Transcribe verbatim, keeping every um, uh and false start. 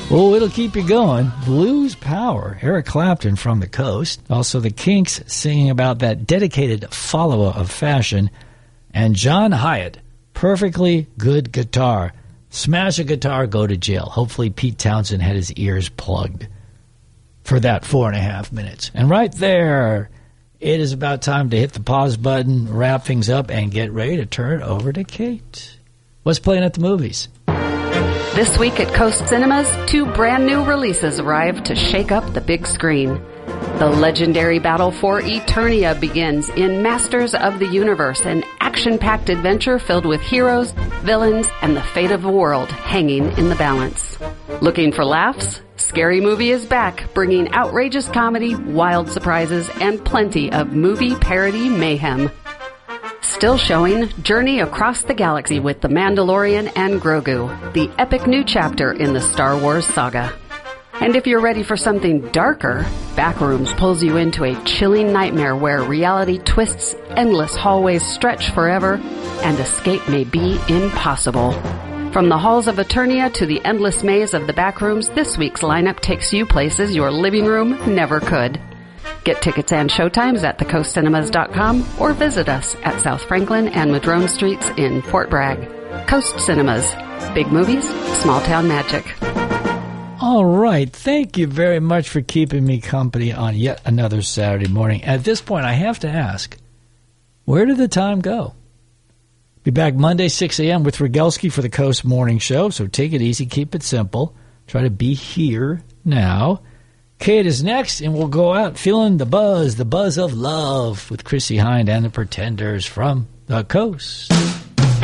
Oh, it'll keep you going. Blues Power, Eric Clapton from the Coast. Also the Kinks singing about that dedicated follower of fashion. And John Hyatt, Perfectly Good Guitar. Smash a guitar, go to jail. Hopefully Pete Townsend had his ears plugged for that four and a half minutes. And right there, it is about time to hit the pause button, wrap things up, and get ready to turn it over to Kate. What's playing at the movies? This week at Coast Cinemas, two brand new releases arrive to shake up the big screen. The legendary battle for Eternia begins in Masters of the Universe, an action-packed adventure filled with heroes, villains, and the fate of the world hanging in the balance. Looking for laughs? Scary Movie is back, bringing outrageous comedy, wild surprises, and plenty of movie parody mayhem. Still showing Journey Across the Galaxy with The Mandalorian and Grogu, the epic new chapter in the Star Wars saga. And if you're ready for something darker, Backrooms pulls you into a chilling nightmare where reality twists, endless hallways stretch forever, and escape may be impossible. From the halls of Eternia to the endless maze of the Backrooms, this week's lineup takes you places your living room never could. Get tickets and showtimes at the coast cinemas dot com or visit us at South Franklin and Madrone Streets in Fort Bragg. Coast Cinemas. Big movies, small town magic. All right. Thank you very much for keeping me company on yet another Saturday morning. At this point, I have to ask, where did the time go? Be back Monday, six a.m. with Rogelski for the Coast Morning Show, so take it easy, keep it simple. Try to be here now. Kate is next, and we'll go out feeling the buzz, the buzz of love with Chrissie Hynde and the Pretenders from the Coast.